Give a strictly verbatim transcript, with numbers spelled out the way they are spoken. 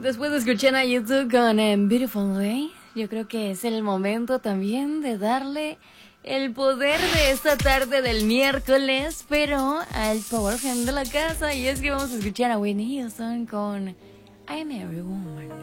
Después de escuchar a YouTube con eh, Beautiful Way, yo creo que es el momento también de darle el poder de esta tarde del miércoles, pero al power fan de la casa. Y es que vamos a escuchar a Whitney Houston con I'm Every Woman.